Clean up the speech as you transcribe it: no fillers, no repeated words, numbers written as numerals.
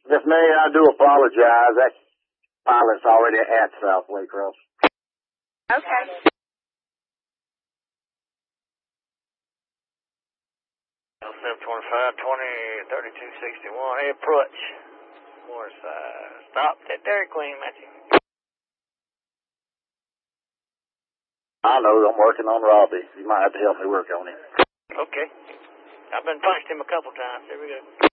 Miss May, I do apologize. That pilot's already at South Waycross. Okay. L725, 20, 3261, approach. Stop at Dairy Queen, Matthew. I know, I'm working on Robbie. You might have to help me work on him. Okay. I've been punched him a couple times. Here we go.